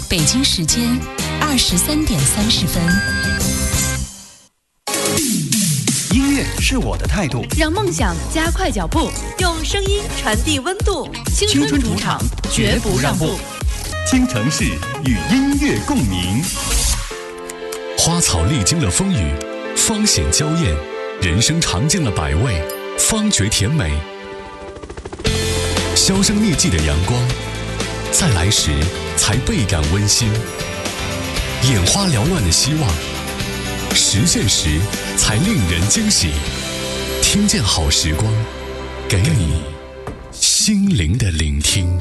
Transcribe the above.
北京时间23:30。 音乐是我的态度， 让梦想加快脚步，用声音传递温度。青春主场，绝不让步。 听城市与音乐共鸣。 花草历经了风雨，方显娇艳；人生尝尽了百味，方觉甜美。销声匿迹的阳光，在来时才倍感温馨；眼花缭乱的希望，实现时才令人惊喜。听见好时光，给你心灵的聆听。